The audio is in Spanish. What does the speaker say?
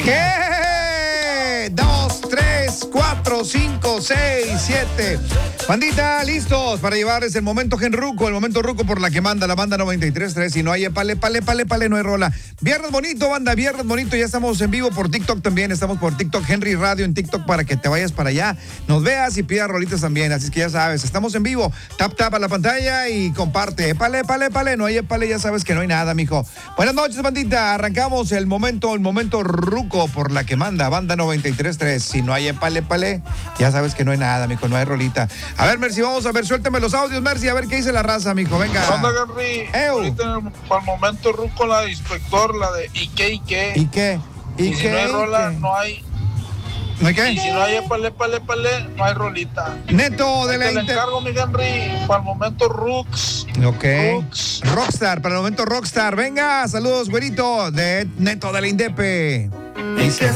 ¿Qué? 2, 3, 4, 5, 6, 7. Bandita, listos para llevarles el momento genruco, el momento ruco por la que manda la banda 93.3. Si no hay pale, no hay rola. Viernes bonito, banda, viernes bonito. Ya estamos en vivo por TikTok también. Estamos por TikTok, Henry Radio en TikTok para que te vayas para allá, nos veas y pidas rolitas también. Así es que ya sabes, estamos en vivo. Tap a la pantalla y comparte. Pale, no hay pale, ya sabes que no hay nada, mijo. Buenas noches, bandita. Arrancamos el momento ruco por la que manda banda 93.3. Si no hay pale, ya sabes que no hay nada, mijo, no hay rolita. A ver, Mercy, vamos a ver, suéltame los audios, Mercy, a ver qué dice la raza, mijo, venga. ¿Dónde, Henry? Ahorita para el momento ruco la de inspector, la de ¿y qué? Y si no hay rola, no hay. ¿No hay qué? Y si no hay pale, no hay rolita. Neto de la Te encargo, mi Henry, para el momento Rooks. Ok. Rockstar, para el momento Rockstar. Venga, saludos, güerito, de Neto de la Indepe. Y que